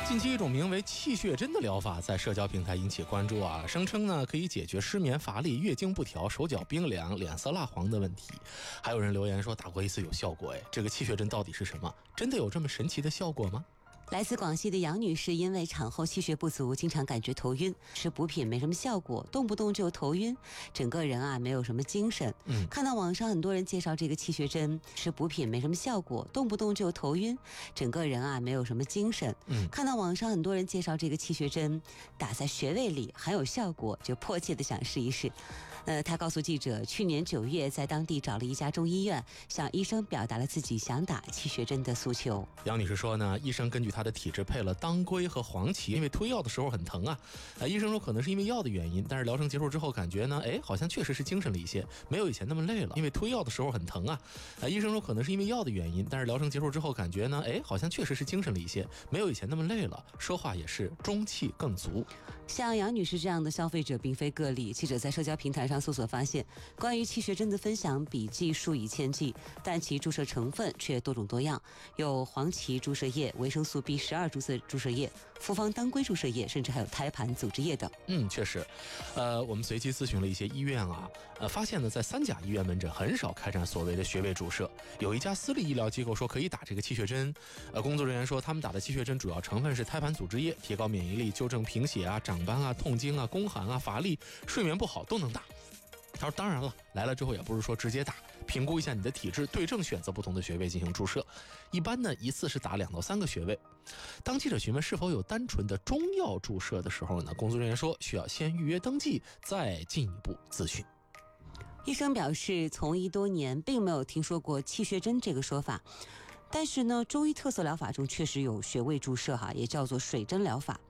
近期一种名为气血针的疗法在社交平台引起关注啊，声称呢可以解决失眠、乏力、月经不调、手脚冰凉、脸色蜡黄的问题。还有人留言说打过一次有效果，这个气血针到底是什么？真的有这么神奇的效果吗？ 来自广西的杨女士因为产后气血不足，经常感觉头晕，吃补品没什么效果，动不动就头晕，整个人没有什么精神。看到网上很多人介绍这个气血针，吃补品没什么效果，动不动就头晕，整个人没有什么精神。看到网上很多人介绍这个气血针打在穴位里很有效果，就迫切的想试一试。他告诉记者，去年9月在当地找了一家中医院，向医生表达了自己想打气血针的诉求。 杨女士说呢，医生根据她的体质配了当归和黄芪，因为推药的时候很疼啊。医生说可能是因为药的原因，但是疗程结束之后感觉呢，好像确实是精神了一些，没有以前那么累了。因为推药的时候很疼啊。医生说可能是因为药的原因，但是疗程结束之后感觉呢，好像确实是精神了一些，没有以前那么累了，说话也是中气更足。 像杨女士这样的消费者并非个例，记者在社交平台上搜索发现，关于气血针的分享笔记数以千计，但其注射成分却多种多样，有黄芪注射液、维生素 B12注射液、复方当归注射液，甚至还有胎盘组织液等。 确实，我们随机咨询了一些医院发现呢，在3甲医院门诊很少开展所谓的穴位注射，有一家私立医疗机构说可以打这个气血针，工作人员说他们打的气血针主要成分是胎盘组织液，提高免疫力、纠正贫血长斑痛经宫寒乏力、睡眠不好都能打。他说当然了，来了之后也不是说直接打，评估一下你的体质，对症选择不同的穴位进行注射，一般呢一次是打2到3个穴位。当记者询问是否有单纯的中药注射的时候呢，工作人员说需要先预约登记，再进一步咨询。 医生表示，从医多年并没有听说过气血针这个说法，但是呢，中医特色疗法中确实有穴位注射也叫做水针疗法，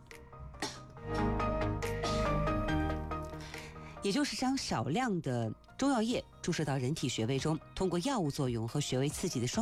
也就是将少量的中药液注射到人体穴位中，通过药物作用和穴位刺激的双